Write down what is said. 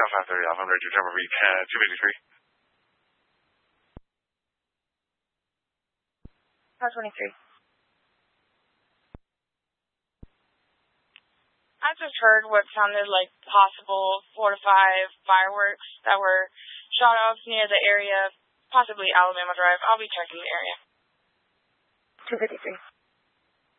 South 530 Alpha, I'm ready to travel read 253. Car 23. I just heard what sounded like possible 4 to 5 fireworks that were shot off near the area, possibly Alabama Drive. I'll be checking the area. 253.